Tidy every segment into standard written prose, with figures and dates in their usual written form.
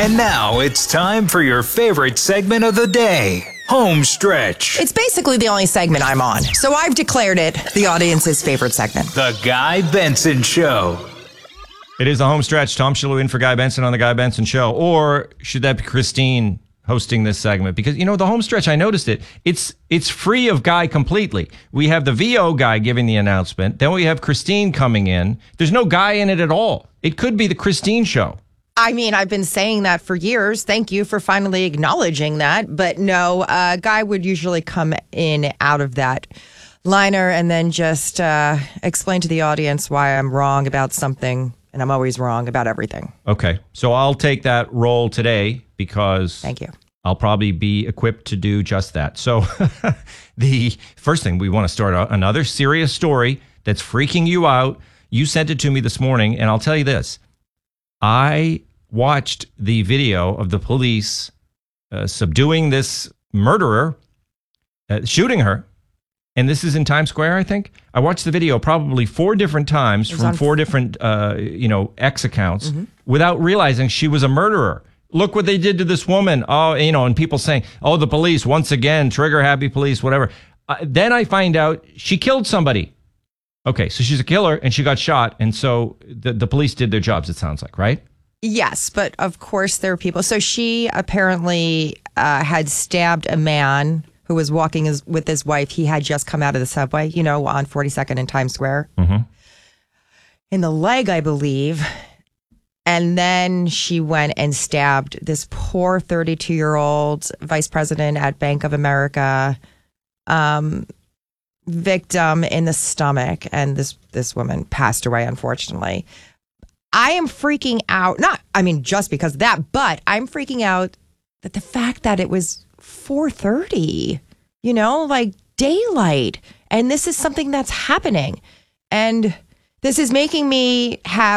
And now it's time for your favorite segment of the day, Home Stretch. It's basically the only segment I'm on, so I've declared it the audience's favorite segment. The Guy Benson Show. It is the Home Stretch. Tom Shalhoub in for Guy Benson on the Guy Benson Show. Or should that be Christine hosting this segment? Because, you know, the Home Stretch, I noticed it. It's free of Guy completely. We have the VO guy giving the announcement. Then we have Christine coming in. There's no Guy in it at all. It could be the Christine Show. I mean, I've been saying that for years. Thank you for finally acknowledging that. But no, Guy would usually come in out of that liner and then just explain to the audience why I'm wrong about something. And I'm always wrong about everything. Okay. So I'll take that role today because thank you. I'll probably be equipped to do just that. So the first thing, we want to start another serious story that's freaking you out. You sent it to me this morning, and I'll tell you this. I watched the video of the police subduing this murderer, shooting her. And this is in Times Square, I think. I watched the video probably 4 different times from 4 different, X accounts without realizing she was a murderer. Look what they did to this woman. Oh, and people saying, oh, the police, once again, trigger happy police, whatever. Then I find out she killed somebody. Okay, so she's a killer and she got shot. And so the police did their jobs, it sounds like, right? Yes, but of course there are people. So she apparently had stabbed a man who was walking with his wife. He had just come out of the subway, on 42nd in Times Square. In the leg, I believe. And then she went and stabbed this poor 32-year-old vice president at Bank of America victim in the stomach. And this woman passed away, unfortunately. I am freaking out. Just because of that, but I'm freaking out that the fact that it was 4:30, like daylight. And this is something that's happening. And this is making me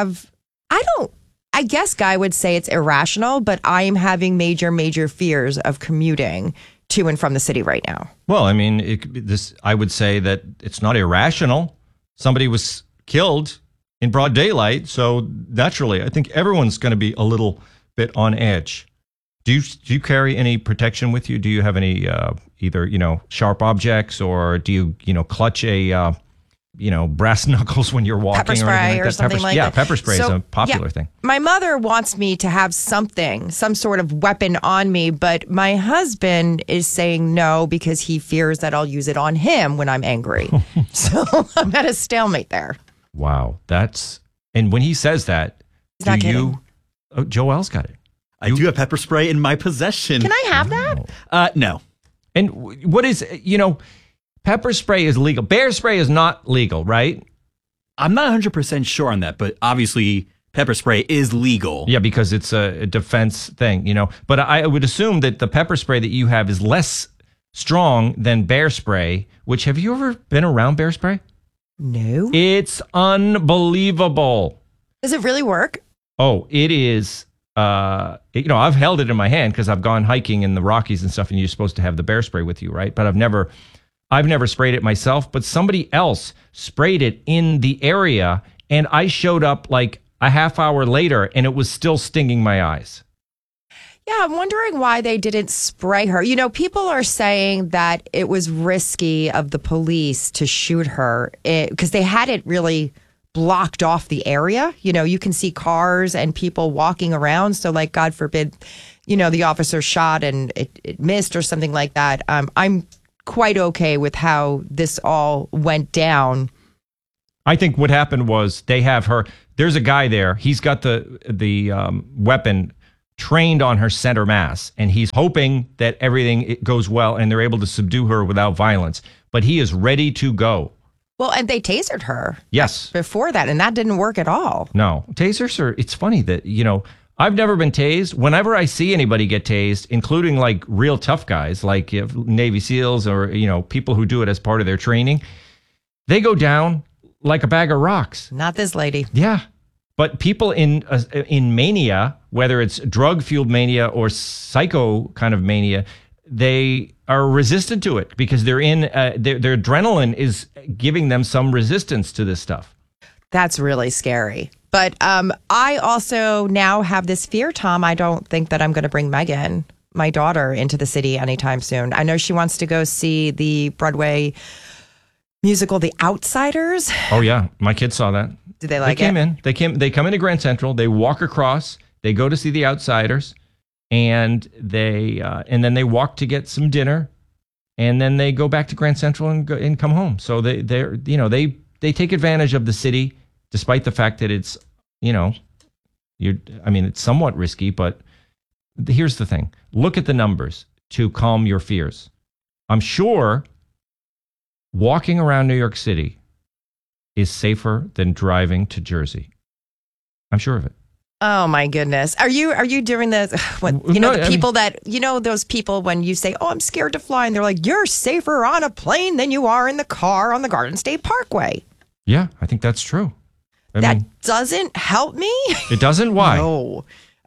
I guess Guy would say it's irrational, but I am having major, major fears of commuting to and from the city right now. Well, I mean, I would say that it's not irrational. Somebody was killed in broad daylight. So naturally, I think everyone's going to be a little bit on edge. Do you carry any protection with you? Do you have any either sharp objects, or do you clutch a brass knuckles when you're walking, pepper spray or something like that? Yeah, pepper spray is a popular thing. My mother wants me to have some sort of weapon on me, but my husband is saying no because he fears that I'll use it on him when I'm angry. So I'm at a stalemate there. Wow, and when he says that, he's not kidding. Joelle's got it. I do have pepper spray in my possession. Can I have that? No. And what is, pepper spray is legal. Bear spray is not legal, right? I'm not 100% sure on that, but obviously pepper spray is legal. Yeah, because it's a defense thing, But I would assume that the pepper spray that you have is less strong than bear spray, which, have you ever been around bear spray? No. It's unbelievable. Does it really work? Oh, it is. I've held it in my hand because I've gone hiking in the Rockies and stuff, and you're supposed to have the bear spray with you, right? But I've never sprayed it myself, but somebody else sprayed it in the area, and I showed up like a half hour later, and it was still stinging my eyes. Yeah, I'm wondering why they didn't spray her. People are saying that it was risky of the police to shoot her because they had it really blocked off the area. You can see cars and people walking around. So, like, God forbid, the officer shot and it missed or something like that. I'm quite okay with how this all went down. I think what happened was they have her. There's a guy there. He's got the weapon trained on her center mass, and he's hoping that everything goes well and they're able to subdue her without violence. But he is ready to go. Well, and they tasered her. Yes. Before that, and that didn't work at all. No. Tasers it's funny that, I've never been tased. Whenever I see anybody get tased, including like real tough guys, like Navy SEALs or, people who do it as part of their training, they go down like a bag of rocks. Not this lady. Yeah. But people in mania, whether it's drug-fueled mania or psycho kind of mania, they are resistant to it because they're in their adrenaline is giving them some resistance to this stuff. That's really scary. But I also now have this fear, Tom. I don't think that I'm going to bring Megan, my daughter, into the city anytime soon. I know she wants to go see the Broadway musical, The Outsiders. Oh yeah, my kids saw that. Did they like They came it? in. They come into Grand Central. They walk across. They go to see The Outsiders, and then they walk to get some dinner, and then they go back to Grand Central and come home. So they take advantage of the city, despite the fact that it's it's somewhat risky. But here's the thing: look at the numbers to calm your fears. I'm sure walking around New York City is safer than driving to Jersey. I'm sure of it. Oh my goodness. Are you doing this? Those people when you say, "Oh, I'm scared to fly," and they're like, "You're safer on a plane than you are in the car on the Garden State Parkway." Yeah, I think that's true. That doesn't help me. It doesn't? Why? No.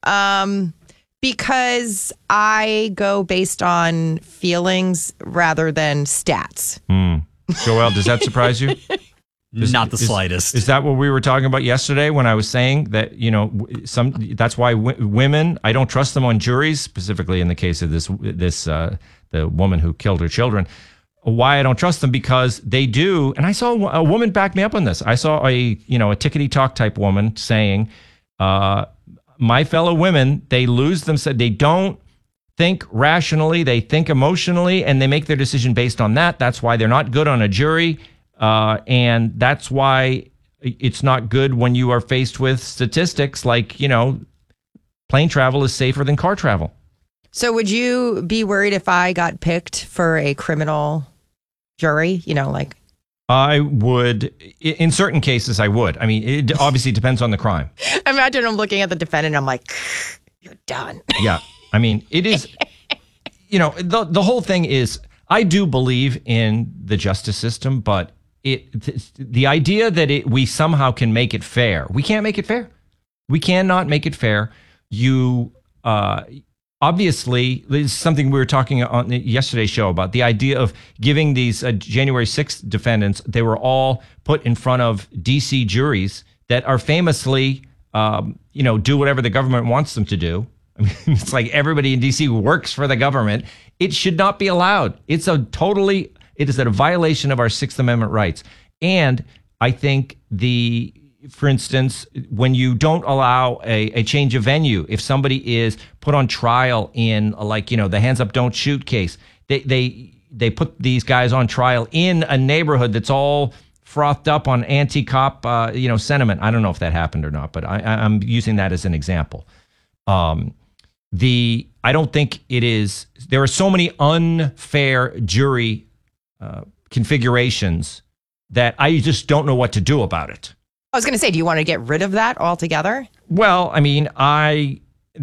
Because I go based on feelings rather than stats. Joelle, does that surprise you? Not the slightest. Is that what we were talking about yesterday when I was saying that, that's why women, I don't trust them on juries, specifically in the case of the woman who killed her children. Why I don't trust them? Because they do. And I saw a woman back me up on this. I saw a tickety talk type woman saying, my fellow women, they lose them. They don't think rationally. They think emotionally, and they make their decision based on that. That's why they're not good on a jury. And that's why it's not good when you are faced with statistics like, plane travel is safer than car travel. So would you be worried if I got picked for a criminal jury? I would, in certain cases, I would. I mean, it obviously depends on the crime. Imagine I'm looking at the defendant and I'm like, you're done. Yeah. I mean, it is, the whole thing is, I do believe in the justice system, but the idea that we somehow can make it fair, we can't make it fair. We cannot make it fair. You, obviously, this is something we were talking on yesterday's show about the idea of giving these January 6th defendants, they were all put in front of DC juries that are famously, do whatever the government wants them to do. I mean, it's like everybody in DC works for the government. It should not be allowed. It is a violation of our Sixth Amendment rights. And I think for instance, when you don't allow a change of venue, if somebody is put on trial in the hands up, don't shoot case, they put these guys on trial in a neighborhood that's all frothed up on anti-cop, sentiment. I don't know if that happened or not, but I'm using that as an example. I don't think it is. There are so many unfair jury configurations that I just don't know what to do about it. I was going to say, do you want to get rid of that altogether? Well, I mean, I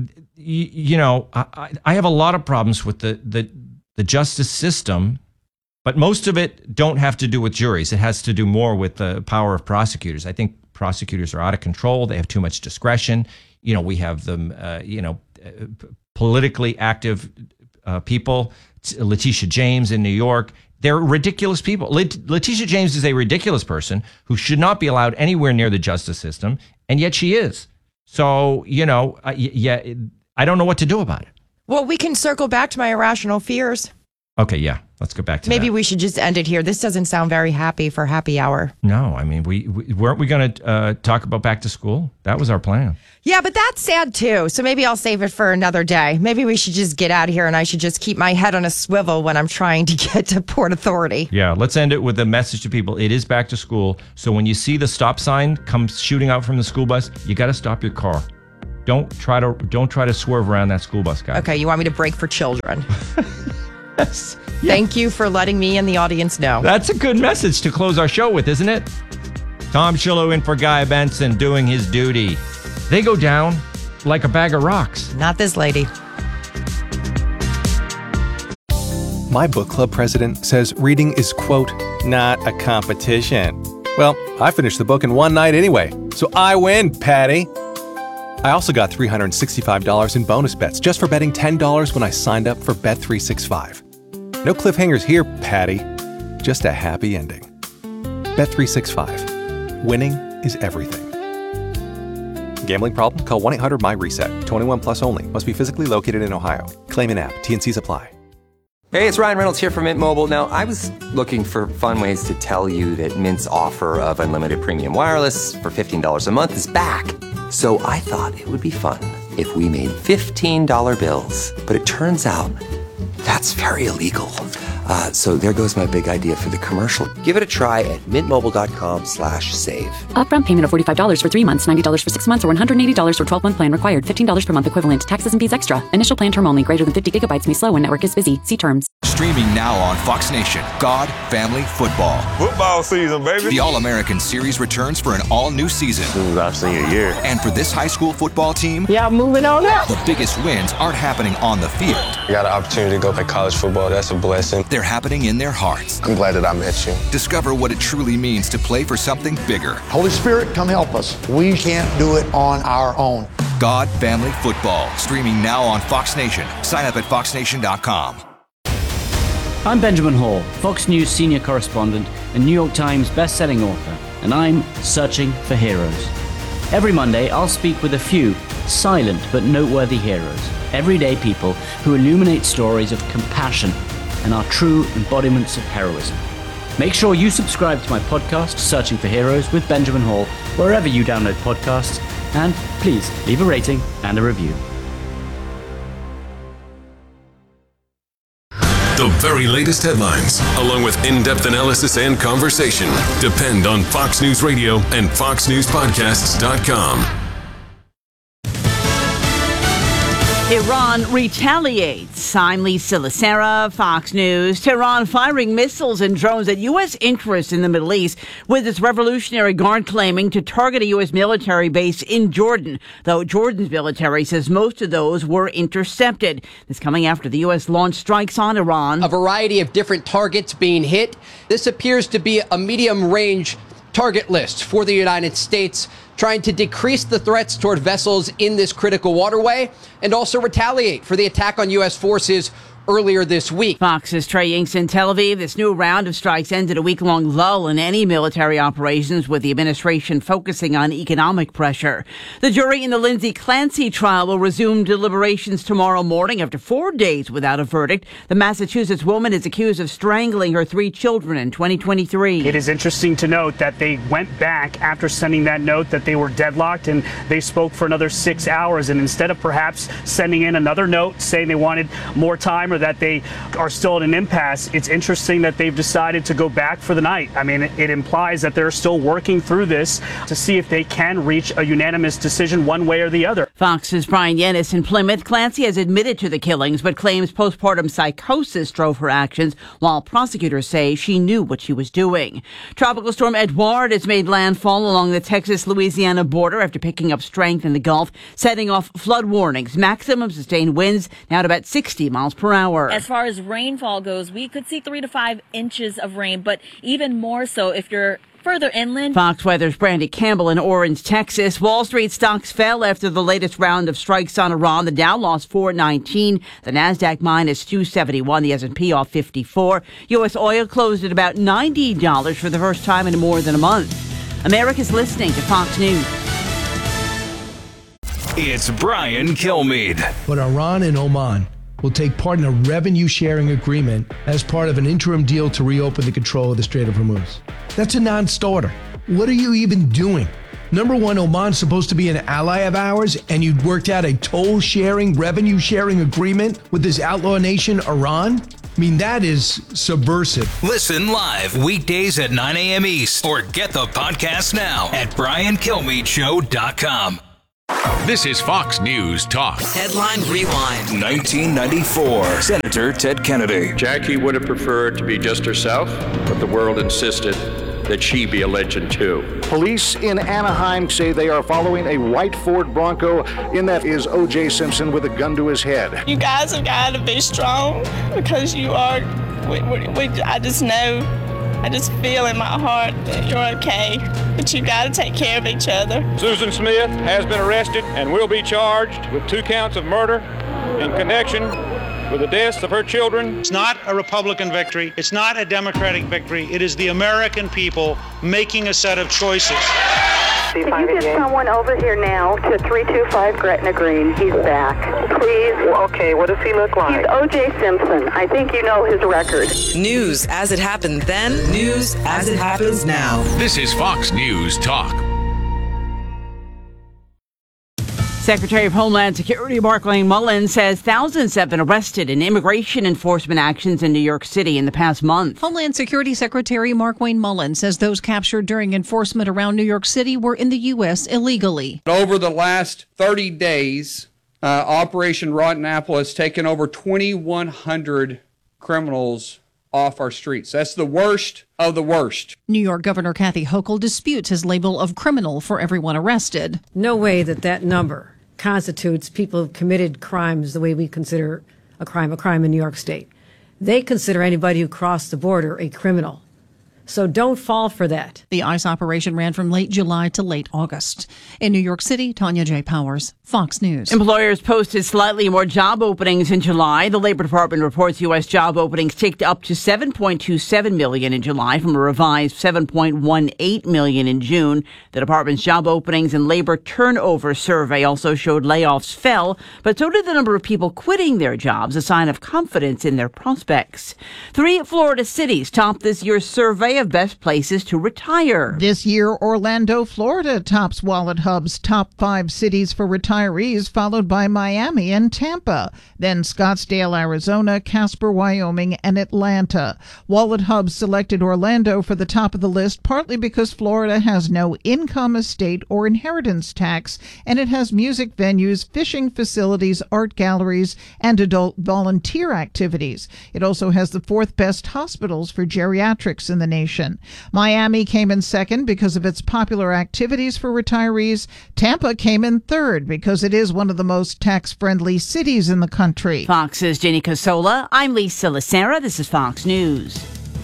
have a lot of problems with the justice system, but most of it don't have to do with juries. It has to do more with the power of prosecutors. I think prosecutors are out of control. They have too much discretion. We have them, politically active people. Letitia James in New York. They're ridiculous people. Letitia James is a ridiculous person who should not be allowed anywhere near the justice system, and yet she is. So, I don't know what to do about it. Well, we can circle back to my irrational fears. Okay, yeah. Let's go back to Maybe that. we should just end it here. This doesn't sound very happy for happy hour. No, I mean, weren't we going to talk about back to school? That was our plan. Yeah, but that's sad too. So maybe I'll save it for another day. Maybe we should just get out of here and I should just keep my head on a swivel when I'm trying to get to Port Authority. Yeah, let's end it with a message to people. It is back to school. So when you see the stop sign come shooting out from the school bus, you got to stop your car. Don't try to swerve around that school bus, guy. Okay, you want me to brake for children? Yes. Thank you for letting me and the audience know. That's a good message to close our show with, isn't it? Tom Schillo in for Guy Benson doing his duty. They go down like a bag of rocks. Not this lady. My book club president says reading is, quote, not a competition. Well, I finished the book in one night anyway, so I win, Patty. I also got $365 in bonus bets just for betting $10 when I signed up for Bet365. No cliffhangers here, Patty. Just a happy ending. Bet365. Winning is everything. Gambling problem? Call 1-800-MY-RESET. 21 plus only. Must be physically located in Ohio. Claim in app. T&Cs apply. Hey, it's Ryan Reynolds here from Mint Mobile. Now, I was looking for fun ways to tell you that Mint's offer of unlimited premium wireless for $15 a month is back. So I thought it would be fun if we made $15 bills. But it turns out that's very illegal. So there goes my big idea for the commercial. Give it a try at mintmobile.com/save. Upfront payment of $45 for 3 months, $90 for 6 months, or $180 for 12-month plan required. $15 per month equivalent. Taxes and fees extra. Initial plan term only. Greater than 50 gigabytes may slow when network is busy. See terms. Streaming now on Fox Nation. God, Family, Football. Football season, baby. The All-American Series returns for an all-new season. This is our senior year. And for this high school football team, y'all moving on up. The biggest wins aren't happening on the field. I got an opportunity to go play college football. That's a blessing. They're happening in their hearts. I'm glad that I met you. Discover what it truly means to play for something bigger. Holy Spirit, come help us. We can't do it on our own. God, Family, Football. Streaming now on Fox Nation. Sign up at foxnation.com. I'm Benjamin Hall, Fox News senior correspondent and New York Times best-selling author, and I'm searching for heroes. Every Monday, I'll speak with a few silent but noteworthy heroes, everyday people who illuminate stories of compassion and are true embodiments of heroism. Make sure you subscribe to my podcast, Searching for Heroes with Benjamin Hall, wherever you download podcasts, and please leave a rating and a review. The very latest headlines, along with in-depth analysis and conversation, depend on Fox News Radio and FoxNewsPodcasts.com. Iran retaliates. I'm Lisa Lacera, Fox News. Tehran firing missiles and drones at U.S. interests in the Middle East, with its Revolutionary Guard claiming to target a U.S. military base in Jordan, though Jordan's military says most of those were intercepted. This coming after the U.S. launched strikes on Iran. A variety of different targets being hit. This appears to be a medium-range target list for the United States, trying to decrease the threats toward vessels in this critical waterway and also retaliate for the attack on U.S. forces earlier this week. Fox's Trey Inks in Tel Aviv. This new round of strikes ended a week-long lull in any military operations, with the administration focusing on economic pressure. The jury in the Lindsay Clancy trial will resume deliberations tomorrow morning after 4 days without a verdict. The Massachusetts woman is accused of strangling her 3 children in 2023. It is interesting to note that they went back after sending that note that they were deadlocked, and they spoke for another 6 hours. And instead of perhaps sending in another note saying they wanted more time or that they are still at an impasse, it's interesting that they've decided to go back for the night. I mean, it implies that they're still working through this to see if they can reach a unanimous decision one way or the other. Fox's Brian Yennis in Plymouth. Clancy has admitted to the killings, but claims postpartum psychosis drove her actions, while prosecutors say she knew what she was doing. Tropical storm Edouard has made landfall along the Texas-Louisiana border after picking up strength in the Gulf, setting off flood warnings. Maximum sustained winds now at about 60 miles per hour. As far as rainfall goes, we could see 3 to 5 inches of rain, but even more so if you're further inland. Fox Weather's Brandy Campbell in Orange, Texas. Wall Street stocks fell after the latest round of strikes on Iran. The Dow lost 419. The Nasdaq minus 271. The S&P off 54. U.S. oil closed at about $90 for the first time in more than a month. America's listening to Fox News. It's Brian Kilmeade. But Iran and Oman will take part in a revenue-sharing agreement as part of an interim deal to reopen the control of the Strait of Hormuz. That's a non-starter. What are you even doing? Number one, Oman's supposed to be an ally of ours, and you'd worked out a toll-sharing, revenue-sharing agreement with this outlaw nation, Iran? I mean, that is subversive. Listen live weekdays at 9 a.m. East, or get the podcast now at BrianKilmeadeShow.com. This is Fox News Talk. Headline Rewind. 1994. Senator Ted Kennedy. Jackie would have preferred to be just herself, but the world insisted that she be a legend too. Police in Anaheim say they are following a white Ford Bronco. In that is O.J. Simpson with a gun to his head. You guys have got to be strong because you are. I just know. I just feel in my heart that you're okay, but you got to take care of each other. Susan Smith has been arrested and will be charged with 2 counts of murder in connection with the deaths of her children. It's not a Republican victory. It's not a Democratic victory. It is the American people making a set of choices. Can you get someone over here now to 325 Gretna Green? He's back. Please. Okay, what does he look like? He's O.J. Simpson. I think you know his record. News as it happened then, news as it happens now. This is Fox News Talk. Secretary of Homeland Security Markwayne Mullins says thousands have been arrested in immigration enforcement actions in New York City in the past month. Homeland Security Secretary Markwayne Mullins says those captured during enforcement around New York City were in the U.S. illegally. Over the last 30 days, Operation Rotten Apple has taken over 2,100 criminals off our streets. That's the worst of the worst. New York Governor Kathy Hochul disputes his label of criminal for everyone arrested. No way that number constitutes people who've committed crimes the way we consider a crime in New York State. They consider anybody who crossed the border a criminal. So don't fall for that. The ICE operation ran from late July to late August. In New York City, Tanya J. Powers, Fox News. Employers posted slightly more job openings in July. The Labor Department reports U.S. job openings ticked up to 7.27 million in July from a revised 7.18 million in June. The department's job openings and labor turnover survey also showed layoffs fell, but so did the number of people quitting their jobs, a sign of confidence in their prospects. 3 Florida cities topped this year's survey of best places to retire. This year, Orlando, Florida tops Wallet Hub's top 5 cities for retirees, followed by Miami and Tampa, then Scottsdale, Arizona, Casper, Wyoming, and Atlanta. Wallet Hub selected Orlando for the top of the list, partly because Florida has no income, estate, or inheritance tax, and it has music venues, fishing facilities, art galleries, and adult volunteer activities. It also has the 4th best hospitals for geriatrics in the nation. Miami came in second because of its popular activities for retirees. Tampa came in third because it is one of the most tax-friendly cities in the country. Fox's Jenny Casola. I'm Lisa Lacera. This is Fox News.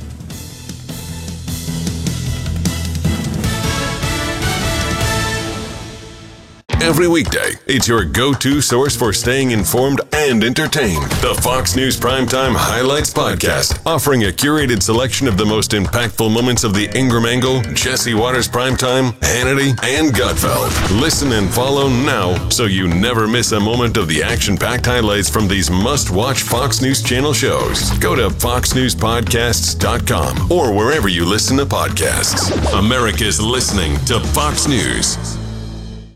Every weekday, it's your go-to source for staying informed and entertained. The Fox News Primetime Highlights Podcast, offering a curated selection of the most impactful moments of the Ingram Angle, Jesse Waters Primetime, Hannity, and Gutfeld. Listen and follow now so you never miss a moment of the action-packed highlights from these must-watch Fox News Channel shows. Go to foxnewspodcasts.com or wherever you listen to podcasts. America's listening to Fox News.